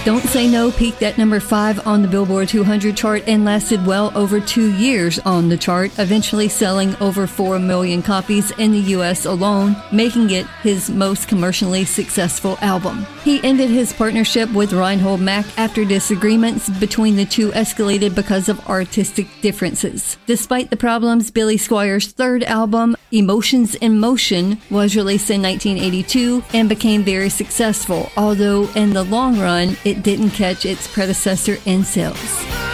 Don't Say No peaked at number 5 on the Billboard 200 chart and lasted well over 2 years on the chart, eventually selling over 4 million copies in the U.S. alone, making it his most commercially successful album. He ended his partnership with Reinhold Mack after disagreements between the two escalated because of artistic differences. Despite the problems, Billy Squier's third album, Emotions in Motion, was released in 1982 and became very successful, although in the long run, it didn't catch its predecessor in sales.